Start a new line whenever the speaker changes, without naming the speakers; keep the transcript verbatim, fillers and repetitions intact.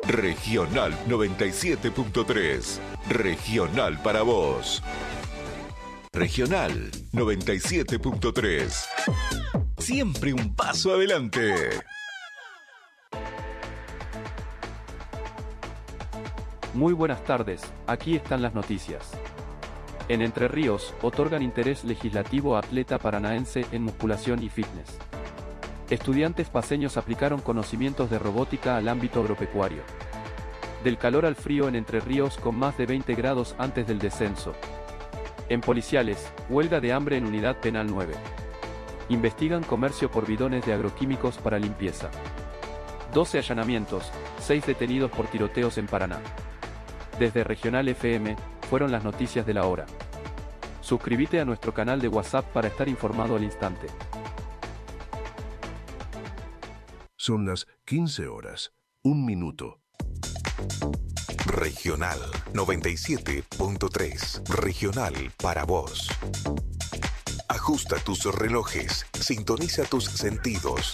Regional noventa y siete punto tres. Regional para vos. Regional noventa y siete punto tres. Siempre un paso adelante.
Muy buenas tardes, aquí están las noticias. En Entre Ríos, otorgan interés legislativo a atleta paranaense en musculación y fitness. Estudiantes paceños aplicaron conocimientos de robótica al ámbito agropecuario. Del calor al frío en Entre Ríos con más de veinte grados antes del descenso. En Policiales, huelga de hambre en Unidad Penal nueve. Investigan comercio por bidones de agroquímicos para limpieza. doce allanamientos, seis detenidos por tiroteos en Paraná. Desde Regional F M, fueron las noticias de la hora. Suscríbete a nuestro canal de WhatsApp para estar informado al instante.
Son las quince horas, un minuto.
Regional noventa y siete punto tres. Regional para vos. Ajusta tus relojes, sintoniza tus sentidos